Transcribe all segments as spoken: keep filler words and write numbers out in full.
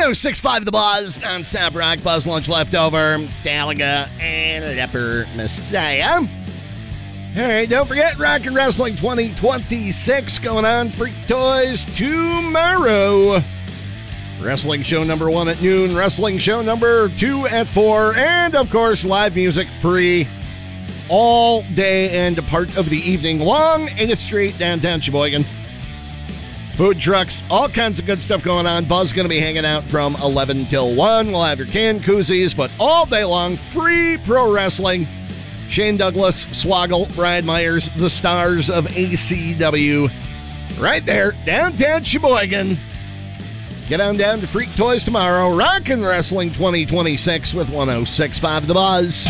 oh six point five The Buzz, non-stop rock, Buzz Lunch Leftover, Gallagher, and Leper Messiah. All right, don't forget Rock and Wrestling twenty twenty-six going on. Freak Toys tomorrow. Wrestling show number one at noon, wrestling show number two at four, and of course, live music free all day and a part of the evening long, eighth Street, downtown Sheboygan. Food trucks, all kinds of good stuff going on. Buzz going to be hanging out from eleven till one. We'll have your canned koozies, but all day long, free pro wrestling. Shane Douglas, Swoggle, Brian Myers, the stars of A C W. Right there, downtown Sheboygan. Get on down to Freak Toys tomorrow. Rock and Wrestling twenty twenty-six with one oh six point five The Buzz.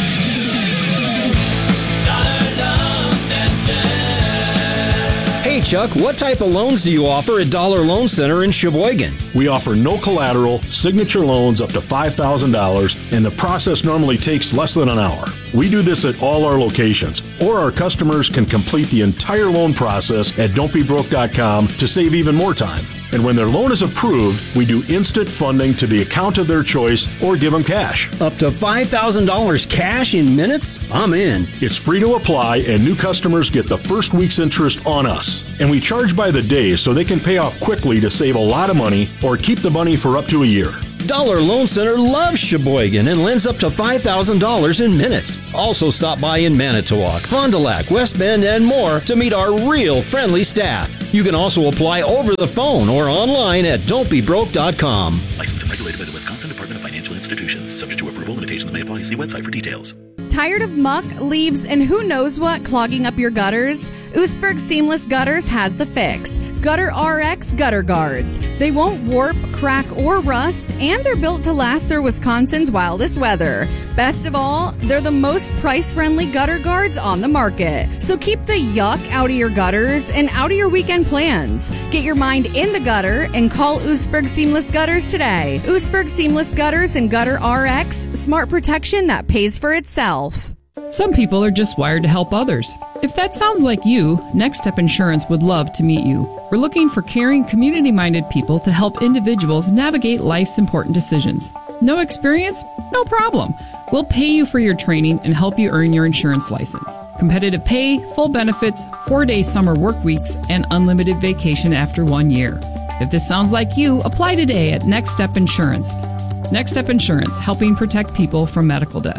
Hey, Chuck, what type of loans do you offer at Dollar Loan Center in Sheboygan? We offer no collateral, signature loans up to five thousand dollars, and the process normally takes less than an hour. We do this at all our locations, or our customers can complete the entire loan process at don't be broke dot com to save even more time. And when their loan is approved, we do instant funding to the account of their choice or give them cash. Up to five thousand dollars cash in minutes? I'm in. It's free to apply, and new customers get the first week's interest on us. And we charge by the day so they can pay off quickly to save a lot of money or keep the money for up to a year. Dollar Loan Center loves Sheboygan and lends up to five thousand dollars in minutes. Also stop by in Manitowoc, Fond du Lac, West Bend, and more to meet our real friendly staff. You can also apply over the phone or online at don't be broke dot com. Licensed and regulated by the Wisconsin Department of Financial Institutions. Subject to approval, limitations may apply. See website for details. Tired of muck, leaves, and who knows what clogging up your gutters? Oostburg Seamless Gutters has the fix. Gutter R X Gutter Guards. They won't warp, crack, or rust, and they're built to last through Wisconsin's wildest weather. Best of all, they're the most price-friendly gutter guards on the market. So keep the yuck out of your gutters and out of your weekend plans. Get your mind in the gutter and call Oostburg Seamless Gutters today. Oostburg Seamless Gutters and Gutter R X, smart protection that pays for itself. Some people are just wired to help others. If that sounds like you, Next Step Insurance would love to meet you. We're looking for caring, community-minded people to help individuals navigate life's important decisions. No experience? No problem. We'll pay you for your training and help you earn your insurance license. Competitive pay, full benefits, four-day summer work weeks, and unlimited vacation after one year. If this sounds like you, apply today at Next Step Insurance. Next Step Insurance, helping protect people from medical debt.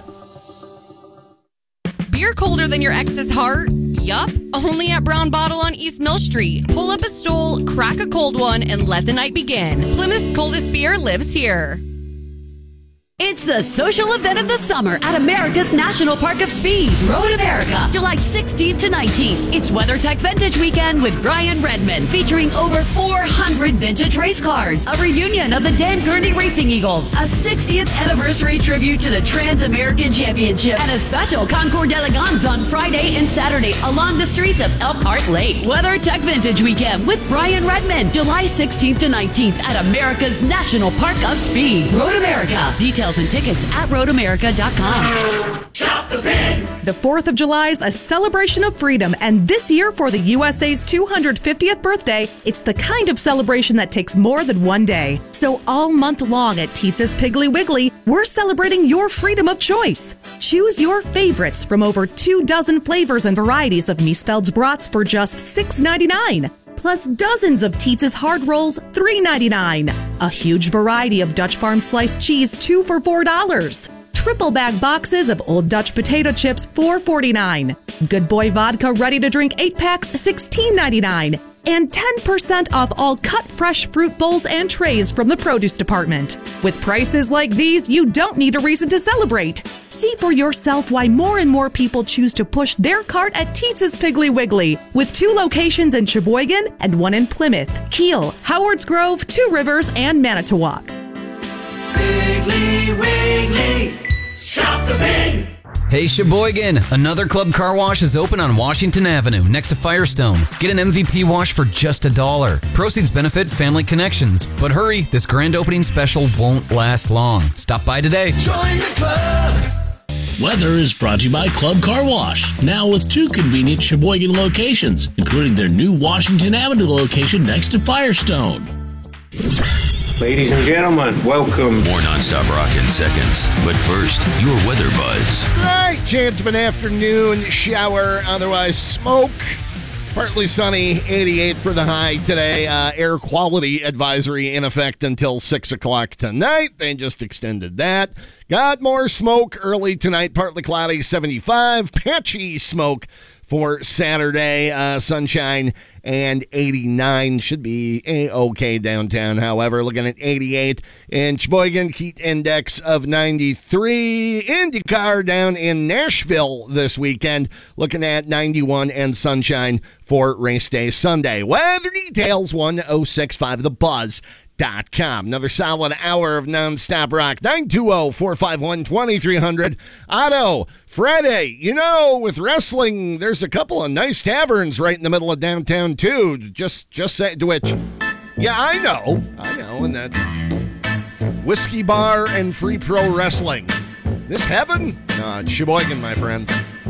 Beer colder than your ex's heart? Yup, only at Brown Bottle on East Mill Street. Pull up a stool, crack a cold one, and let the night begin. Plymouth's coldest beer lives here. It's the social event of the summer at America's National Park of Speed, Road America, July sixteenth to nineteenth. It's WeatherTech Vintage Weekend with Brian Redmond, featuring over four hundred vintage race cars, a reunion of the Dan Gurney Racing Eagles, a sixtieth anniversary tribute to the Trans-American Championship, and a special Concours d'Elegance on Friday and Saturday along the streets of Elkhart Lake. WeatherTech Vintage Weekend with Brian Redmond, July sixteenth to nineteenth at America's National Park of Speed, Road America. Details and tickets at road america dot com. Shop the pig! The fourth of July is a celebration of freedom, and this year for the U S A's two hundred fiftieth birthday, it's the kind of celebration that takes more than one day. So all month long at Teetz's Piggly Wiggly, we're celebrating your freedom of choice. Choose your favorites from over two dozen flavors and varieties of Miesfeld's brats for just six ninety-nine. Plus dozens of Teetz's hard rolls, three ninety-nine. A huge variety of Dutch Farm sliced cheese, two for four dollars. Triple bag boxes of Old Dutch potato chips, four forty-nine. Good Boy vodka ready to drink eight packs, sixteen ninety-nine. And ten percent off all cut fresh fruit bowls and trays from the produce department. With prices like these, you don't need a reason to celebrate. See for yourself why more and more people choose to push their cart at Teetz's Piggly Wiggly, with two locations in Sheboygan and one in Plymouth, Kiel, Howards Grove, Two Rivers, and Manitowoc. Piggly Wiggly, shop the pig! Hey Sheboygan, another Club Car Wash is open on Washington Avenue next to Firestone. Get an M V P wash for just a dollar. Proceeds benefit Family Connections. But hurry, this grand opening special won't last long. Stop by today. Join the club! Weather is brought to you by Club Car Wash, now with two convenient Sheboygan locations, including their new Washington Avenue location next to Firestone. Ladies and gentlemen, welcome. More nonstop rock in seconds. But first, your weather buzz. Slight chance of an afternoon shower, otherwise smoke. Partly sunny, eighty-eight for the high today. Uh, air quality advisory in effect until six o'clock tonight. They just extended that. Got more smoke early tonight, partly cloudy, seventy-five. Patchy smoke for Saturday. Uh, sunshine and eighty-nine. Should be A-okay downtown, however. Looking at eighty-eight in Sheboygan, heat index of ninety-three. IndyCar down in Nashville this weekend. Looking at ninety-one and sunshine for race day Sunday. Weather details, one oh six point five The Buzz. Dot com. Another solid hour of nonstop rock. nine two zero, four five one, two three zero zero. Otto, Friday, you know, with wrestling, there's a couple of nice taverns right in the middle of downtown, too. Just, just say, to which, yeah, I know. I know. And that whiskey bar and free pro wrestling. This heaven? No, it's Sheboygan, my friends.